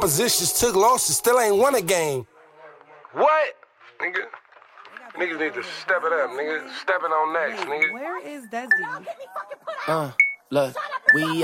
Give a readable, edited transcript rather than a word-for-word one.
oppositions took losses, still ain't won a game. What? Nigga. Niggas need to step it up, nigga. Stepping on next, nigga. Where is Desi? Look, we